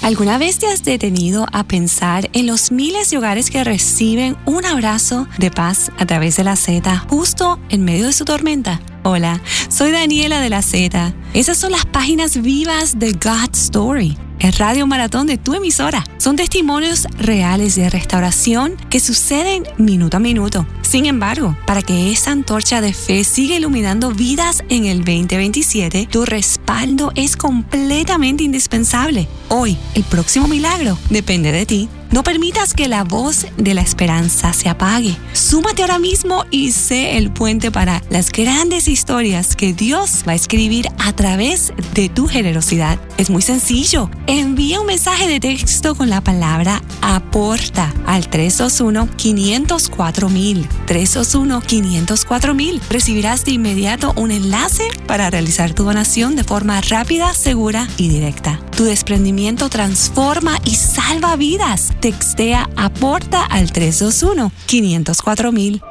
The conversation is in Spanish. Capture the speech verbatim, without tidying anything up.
¿Alguna vez te has detenido a pensar en los miles de hogares que reciben un abrazo de paz a través de la Z justo en medio de su tormenta? Hola, soy Daniela de la Z. Esas son las páginas vivas de God's Story, el radio maratón de tu emisora. Son testimonios reales de restauración que suceden minuto a minuto. Sin embargo, para que esa antorcha de fe siga iluminando vidas en el veinte veintisiete, tu respaldo es completamente indispensable. Hoy, el próximo milagro depende de ti. No permitas que la voz de la esperanza se apague. Súmate ahora mismo y sé el puente para las grandes historias que Dios va a escribir a través de tu generosidad. Es muy sencillo. Envía un mensaje de texto con la palabra APORTA al tres dos uno, cinco cero cuatro mil. tres dos uno, cinco cero cuatro mil. Recibirás de inmediato un enlace para realizar tu donación de forma rápida, segura y directa. Tu desprendimiento transforma y salva vidas. Textea APORTA al tres dos uno, cinco cero cuatro mil.